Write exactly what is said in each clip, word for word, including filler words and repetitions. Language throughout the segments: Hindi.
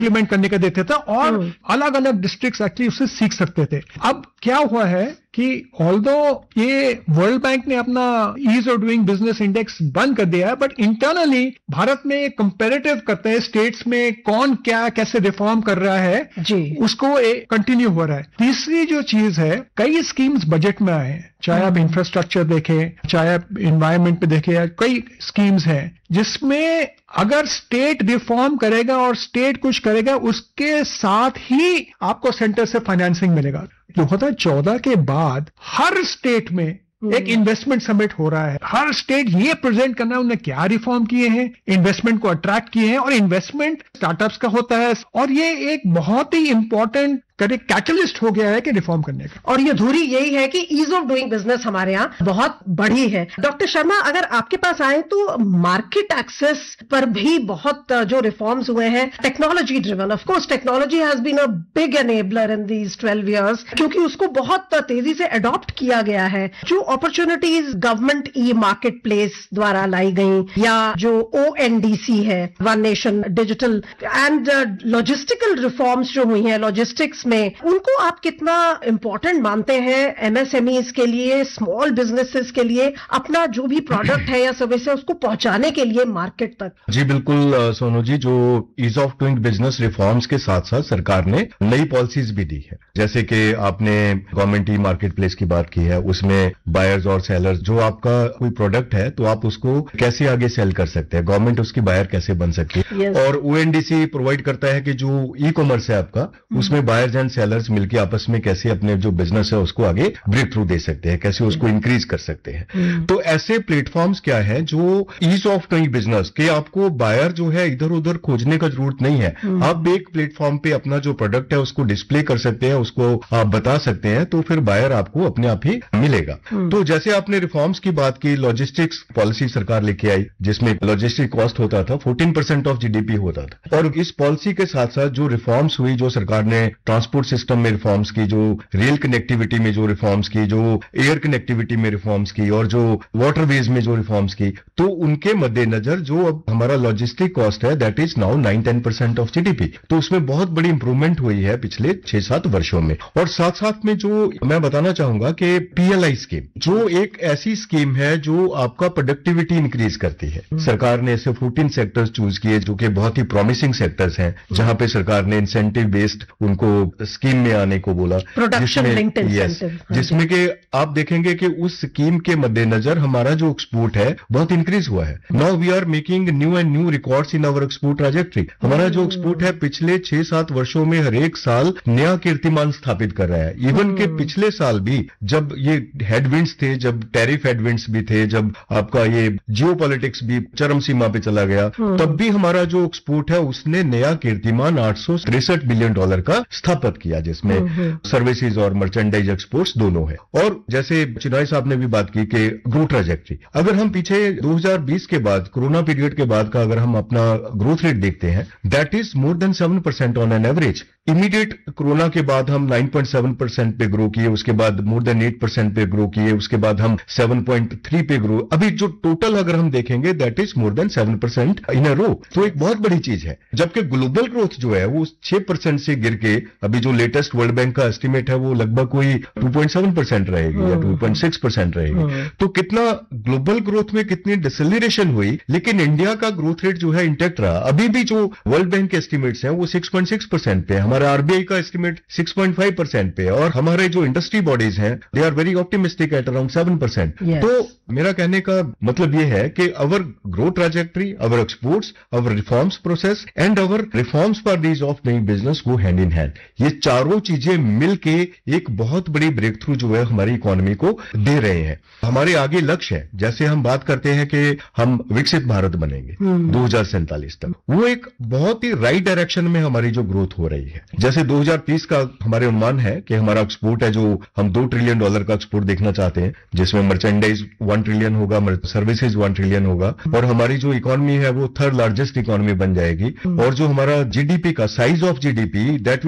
इम्प्लीमेंट करने का देते थे और अलग अलग डिस्ट्रिक्ट्स एक्चुअली उससे सीख सकते थे। अब क्या हुआ है कि ऑल्दो ये वर्ल्ड बैंक ने अपना ease of doing business index बंद कर दिया है, बट इंटरनली भारत में कंपैरेटिव करते हैं स्टेट्स में कौन क्या कैसे रिफॉर्म कर रहा है जी, उसको कंटिन्यू हो रहा है। तीसरी जो चीज है, कई स्कीम्स बजट में आए हैं, चाहे आप इंफ्रास्ट्रक्चर देखें, चाहे आप एनवायरमेंट पे देखें, कई स्कीम्स हैं जिसमें अगर स्टेट रिफॉर्म करेगा और स्टेट कुछ करेगा उसके साथ ही आपको सेंटर से फाइनेंसिंग मिलेगा। दो हज़ार चौदह के बाद हर स्टेट में एक इन्वेस्टमेंट समिट हो रहा है। हर स्टेट ये प्रेजेंट करना है उन्होंने क्या रिफॉर्म किए हैं, इन्वेस्टमेंट को अट्रैक्ट किए हैं, और इन्वेस्टमेंट स्टार्टअप्स का होता है, और ये एक बहुत ही इंपॉर्टेंट कैटलिस्ट हो गया है कि रिफॉर्म करने का। और ये धुरी यही है कि ईज ऑफ डूइंग बिजनेस हमारे यहाँ बहुत बढ़ी है। डॉक्टर शर्मा, अगर आपके पास आए तो मार्केट एक्सेस पर भी बहुत जो रिफॉर्म्स हुए हैं, technology driven, of course technology has been a big enabler in these twelve years, क्योंकि उसको बहुत तेजी से अडॉप्ट किया गया है। जो opportunities government e market place द्वारा लाई गई, या जो ओ एन डी सी है, one nation digital, and logistical reforms जो हुई हैं लॉजिस्टिक्स में, उनको आप कितना इंपॉर्टेंट मानते हैं एमएसएमईज के लिए, स्मॉल बिजनेसेस के लिए, अपना जो भी प्रोडक्ट है या सर्विस है उसको पहुंचाने के लिए मार्केट तक? जी बिल्कुल सोनू जी, जो ease of doing business reforms के साथ साथ सरकार ने नई पॉलिसीज भी दी है। जैसे कि आपने गवर्नमेंट ई मार्केट प्लेस की बात की है, उसमें बायर्स और सेलर्स, जो आपका कोई प्रोडक्ट है तो आप उसको कैसे आगे सेल कर सकते हैं, गवर्नमेंट उसकी बायर कैसे बन सकती है। yes. और ओएनडीसी प्रोवाइड करता है कि जो ई कॉमर्स है आपका, उसमें बायर्स एंड सेलर्स मिलकर आपस में कैसे अपने जो बिजनेस है उसको आगे ब्रेक थ्रू दे सकते हैं, कैसे उसको इंक्रीज कर सकते हैं। तो ऐसे प्लेटफॉर्म्स क्या है जो ईज ऑफ डूइंग बिजनेस के, आपको बायर जो है इधर उधर खोजने का जरूरत नहीं है, आप एक प्लेटफॉर्म पे अपना जो प्रोडक्ट है उसको डिस्प्ले कर सकते हैं, उसको आप बता सकते हैं, तो फिर बायर आपको अपने आप ही मिलेगा। तो जैसे आपने रिफॉर्म्स की बात की, लॉजिस्टिक्स पॉलिसी सरकार लेके आई जिसमें लॉजिस्टिक कॉस्ट होता था फोर्टीन परसेंट ऑफ जीडीपी होता था, और इस पॉलिसी के साथ साथ जो रिफॉर्म्स हुई, जो सरकार ने ट्रांसपोर्ट सिस्टम में रिफॉर्म्स की, जो रेल कनेक्टिविटी में जो रिफॉर्म्स की, जो एयर कनेक्टिविटी में रिफॉर्म्स की, और जो वाटरवेज में जो रिफॉर्म्स की, तो उनके मद्देनजर जो अब हमारा लॉजिस्टिक कॉस्ट है that is now nine ten percent of GDP. तो उसमें बहुत बड़ी इंप्रूवमेंट हुई है पिछले छह सात वर्षों में। और साथ साथ में जो मैं बताना चाहूंगा कि पीएलआई स्कीम, जो एक ऐसी स्कीम है जो आपका प्रोडक्टिविटी इंक्रीज करती है। सरकार ने ऐसे फोर्टीन सेक्टर्स चूज किए जो कि बहुत ही प्रॉमिसिंग सेक्टर्स हैं, जहां पे सरकार ने इंसेंटिव बेस्ड उनको स्कीम में आने को बोला, जिसमें यस जिसमें कि आप देखेंगे कि उस स्कीम के मद्देनजर हमारा जो एक्सपोर्ट है बहुत इंक्रीज हुआ है। Now we are making new and new records in our export trajectory. हमारा जो एक्सपोर्ट है पिछले छह सात वर्षों में हर एक साल नया कीर्तिमान स्थापित कर रहा है। इवन के पिछले साल भी जब ये हेडविंड्स थे, जब टैरिफ हेडविंड्स भी थे, जब आपका ये जियोपॉलिटिक्स भी चरम सीमा पे चला गया, तब भी हमारा जो एक्सपोर्ट है उसने नया कीर्तिमान आठ सौ तिरसठ बिलियन डॉलर का स्थापित किया, जिसमें सर्विसेज और मर्चेंडाइज एक्सपोर्ट्स दोनों है। और जैसे चिनाई साहब ने भी बात की कि ग्रोथ ट्रैजेक्टरी, अगर हम पीछे दो हज़ार बीस के बाद, कोरोना पीरियड के बाद का अगर हम अपना ग्रोथ रेट देखते हैं, that is more than seven percent on an average. Immediate corona के बाद हम नाइन पॉइंट सेवन परसेंट पे ग्रो किए, उसके बाद मोर देन एट परसेंट पे ग्रो किए, उसके बाद हम सेवन पॉइंट थ्री पे ग्रो, अभी जो टोटल अगर हम देखेंगे that is more than seven percent in अ रो। तो एक बहुत बड़ी चीज है। जबकि ग्लोबल ग्रोथ जो है वो छह परसेंट से गिर के अभी जो लेटेस्ट वर्ल्ड बैंक का एस्टिमेट है वो लगभग कोई टू पॉइंट सेवन परसेंट रहेगी या टू पॉइंट सिक्स परसेंट रहेगी। तो कितना ग्लोबल ग्रोथ में कितनी डिसेलरेशन हुई, लेकिन इंडिया का ग्रोथ रेट जो है इंटैक्ट रहा। अभी भी जो वर्ल्ड बैंक के एस्टिमेट्स हैं वो सिक्स पॉइंट सिक्स परसेंट पे, हमारा आरबीआई का estimate six point five percent पे, और हमारे जो इंडस्ट्री बॉडीज हैं they are very optimistic at around seven percent. तो मेरा कहने का मतलब ये है कि our growth trajectory, our exports, our reforms process and our reforms for these of doing business go hand in hand. ये चारों चीजें मिलके एक बहुत बड़ी ब्रेक थ्रू जो है हमारी इकोनॉमी को दे रहे हैं। हमारे आगे लक्ष्य है, जैसे हम बात करते हैं कि हम विकसित भारत बनेंगे दो हज़ार सैंतालीस तक, वो एक बहुत ही राइट डायरेक्शन में हमारी जो ग्रोथ हो रही है। जैसे दो हज़ार तीस का हमारे अनुमान है कि हमारा एक्सपोर्ट है जो हम दो ट्रिलियन डॉलर का एक्सपोर्ट देखना चाहते हैं, जिसमें मर्चेंडाइज वन ट्रिलियन होगा, सर्विसेज वन ट्रिलियन होगा, और हमारी जो इकोनॉमी है वो थर्ड लार्जेस्ट इकोनॉमी बन जाएगी। और जो हमारा जीडीपी का size of GDP that will also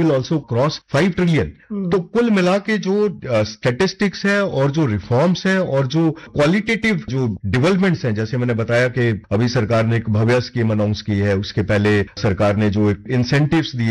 cross five trillion. तो कुल मिला के जो स्टैटिस्टिक्स है और जो रिफॉर्म्स है और जो क्वालिटेटिव जो डेवलपमेंट्स हैं, जैसे मैंने बताया कि अभी सरकार ने एक भव्य स्कीम अनाउंस की है, उसके पहले सरकार ने जो इंसेंटिव्स दिए